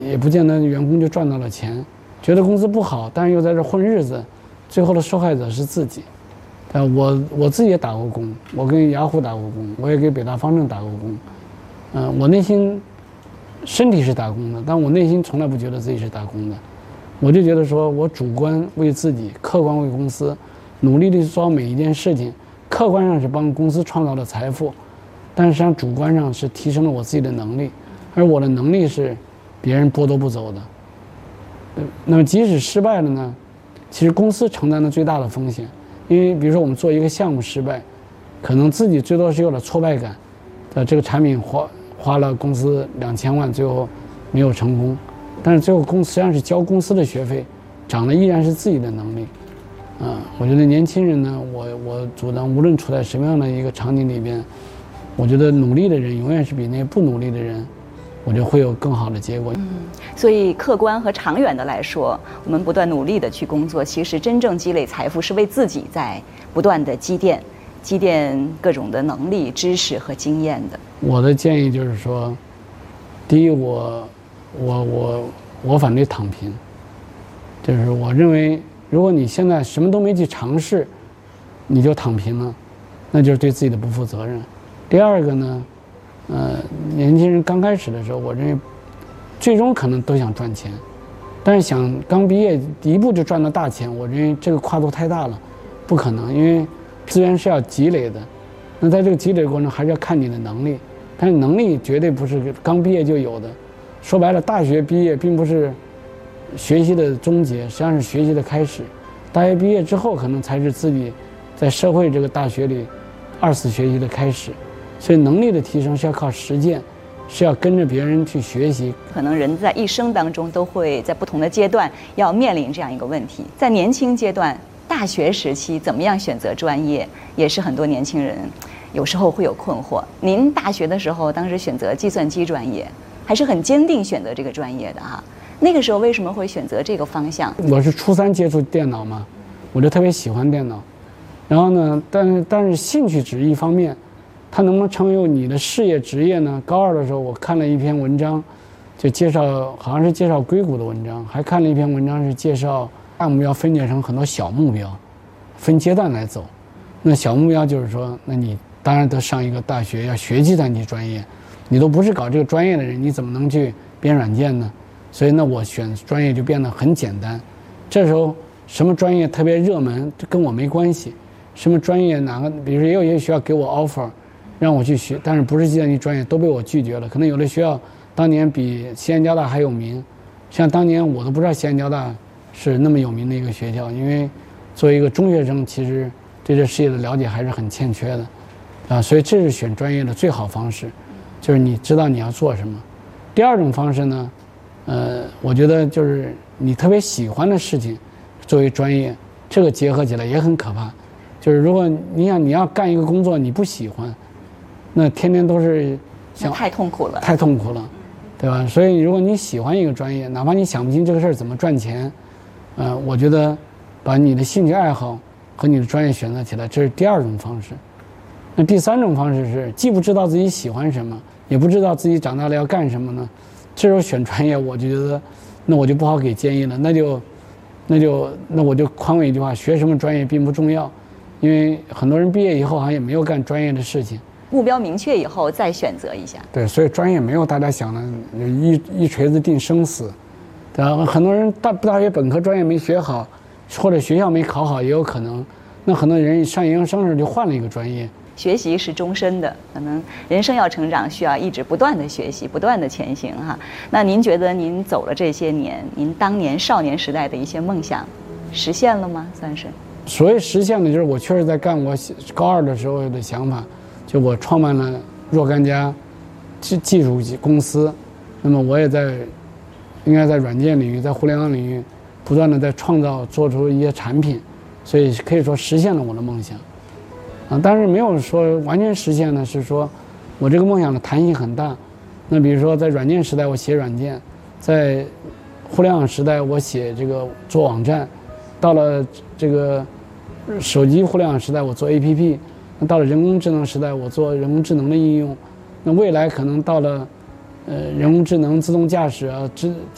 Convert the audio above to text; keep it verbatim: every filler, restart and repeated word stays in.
也不见得员工就赚到了钱，觉得公司不好，但是又在这混日子，最后的受害者是自己。呃，我我自己也打过工，我跟雅虎打过工，我也给北大方正打过工。嗯、呃，我内心身体是打工的，但我内心从来不觉得自己是打工的。我就觉得说我主观为自己，客观为公司，努力地做每一件事情，客观上是帮公司创造了财富，但是实际上主观上是提升了我自己的能力，而我的能力是别人剥夺不走的。那么即使失败了呢，其实公司承担了最大的风险，因为比如说我们做一个项目失败，可能自己最多是有了挫败感，呃，这个产品花花了公司两千万，最后没有成功，但是最后公司实际上是交公司的学费，涨的依然是自己的能力。啊、呃，我觉得年轻人呢，我我主张无论处在什么样的一个场景里边，我觉得努力的人永远是比那些不努力的人，我觉得会有更好的结果。 嗯，所以客观和长远的来说，我们不断努力的去工作，其实真正积累财富是为自己在不断的积淀，积淀各种的能力、知识和经验的。 我的建议就是说，第一，我我我我反对躺平，就是我认为，如果你现在什么都没去尝试，你就躺平了，那就是对自己的不负责任。第二个呢，呃，年轻人刚开始的时候，我认为最终可能都想赚钱，但是想刚毕业第一步就赚到大钱，我认为这个跨度太大了，不可能，因为资源是要积累的。那在这个积累过程中，还是要看你的能力，但是能力绝对不是刚毕业就有的。说白了，大学毕业并不是学习的终结，实际上是学习的开始。大学毕业之后，可能才是自己在社会这个大学里二次学习的开始。所以能力的提升是要靠实践，是要跟着别人去学习。 可能人在一生当中都会在不同的阶段要面临这样一个问题，在年轻阶段，大学时期怎么样选择专业，也是很多年轻人有时候会有困惑。您大学的时候，当时选择计算机专业，还是很坚定选择这个专业的哈。那个时候为什么会选择这个方向？ 我是初三接触电脑嘛，我就特别喜欢电脑。然后呢，但是但是兴趣只是一方面，它能不能成为你的事业职业呢？高二的时候，我看了一篇文章，就介绍，好像是介绍硅谷的文章，还看了一篇文章是介绍大目标分解成很多小目标，分阶段来走。那小目标就是说，那你当然得上一个大学，要学计算机专业，你都不是搞这个专业的人，你怎么能去编软件呢？所以呢，我选专业就变得很简单。这时候什么专业特别热门，这跟我没关系。什么专业哪个，比如说也有一些学校给我 offer， 让我去学，但是不是计算机专业都被我拒绝了。可能有的学校当年比西安交大还有名，像当年我都不知道西安交大是那么有名的一个学校，因为作为一个中学生，其实对这事业的了解还是很欠缺的，啊，所以这是选专业的最好方式，就是你知道你要做什么。第二种方式呢，呃，我觉得就是你特别喜欢的事情作为专业，这个结合起来也很可怕。就是如果你想你要干一个工作你不喜欢，那天天都是想太痛苦了， 太痛苦了，对吧？所以如果你喜欢一个专业，哪怕你想不清这个事儿怎么赚钱，呃，我觉得把你的兴趣爱好和你的专业选择起来，这是第二种方式。那第三种方式是既不知道自己喜欢什么，也不知道自己长大了要干什么呢？这时候选专业，我就觉得，那我就不好给建议了。那就，那就那我就宽慰一句话：学什么专业并不重要，因为很多人毕业以后好像也没有干专业的事情。 目标明确以后再选择一下。 对，所以专业没有大家想的一一锤子定生死，对吧？很多人大大学本科专业没学好，或者学校没考好也有可能。那很多人上研究生时就换了一个专业。 学习是终身的，可能人生要成长，需要一直不断的学习，不断的前行哈。那您觉得您走了这些年，您当年少年时代的一些梦想，实现了吗？算是。 所谓实现的，就是我确实在干我高二的时候的想法，就我创办了若干家技技术公司，那么我也在应该在软件领域，在互联网领域不断的在创造做出一些产品，所以可以说实现了我的梦想。啊，但是没有说完全实现呢，是说我这个梦想的弹性很大。那比如说在软件时代我写软件，在互联网时代我写这个做网站，到了这个手机互联网时代我做 A P P， 那到了人工智能时代我做人工智能的应用，那未来可能到了呃人工智能自动驾驶啊，智